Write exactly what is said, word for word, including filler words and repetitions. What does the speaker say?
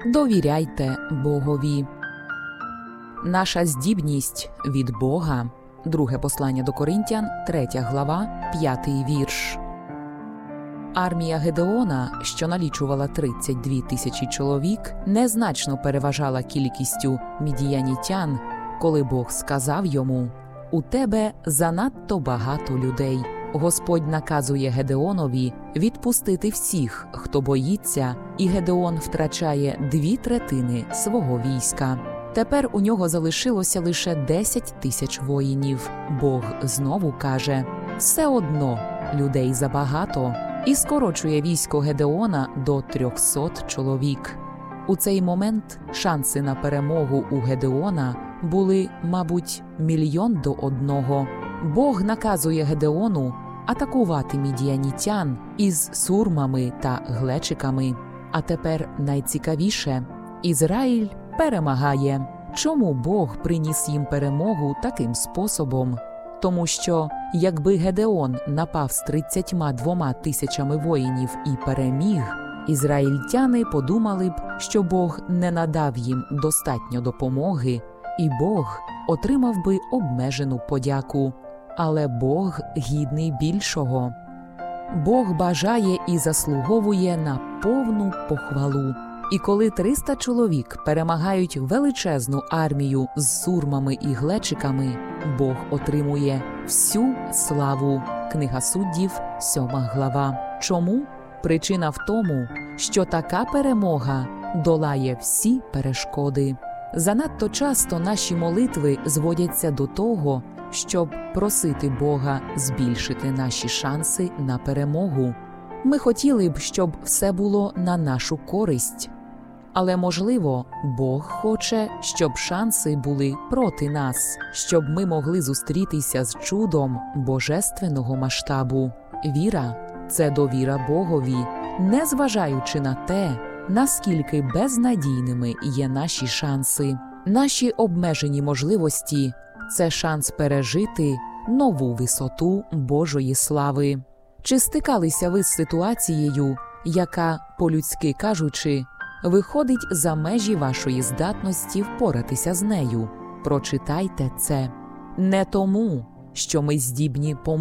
Довіряйте Богові. Наша здібність від Бога. Друге послання до Коринтян, третя глава, п'ятий вірш. Армія Гедеона, що налічувала тридцять дві тисячі чоловік, незначно переважала кількістю мідіянітян, коли Бог сказав йому: «У тебе занадто багато людей». Господь наказує Гедеонові відпустити всіх, хто боїться, і Гедеон втрачає дві третини свого війська. Тепер у нього залишилося лише десять тисяч воїнів. Бог знову каже: «Все одно людей забагато», і скорочує військо Гедеона до трьохсот чоловік. У цей момент шанси на перемогу у Гедеона були, мабуть, мільйон до одного. Бог наказує Гедеону атакувати мідіянітян із сурмами та глечиками. А тепер найцікавіше – Ізраїль перемагає. Чому Бог приніс їм перемогу таким способом? Тому що, якби Гедеон напав з тридцятьма двома тисячами воїнів і переміг, ізраїльтяни подумали б, що Бог не надав їм достатньо допомоги, і Бог отримав би обмежену подяку. Але Бог гідний більшого. Бог бажає і заслуговує на повну похвалу. І коли триста чоловік перемагають величезну армію з сурмами і глечиками, Бог отримує всю славу. Книга Суддів, сьома глава. Чому? Причина в тому, що така перемога долає всі перешкоди. Занадто часто наші молитви зводяться до того, щоб просити Бога збільшити наші шанси на перемогу. Ми хотіли б, щоб все було на нашу користь. Але, можливо, Бог хоче, щоб шанси були проти нас, щоб ми могли зустрітися з чудом божественного масштабу. Віра – це довіра Богові, незважаючи на те, наскільки безнадійними є наші шанси. Наші обмежені можливості – це шанс пережити нову висоту Божої слави. Чи стикалися ви з ситуацією, яка, по-людськи кажучи, виходить за межі вашої здатності впоратися з нею? Прочитайте це. Не тому, що ми здібні помилувати,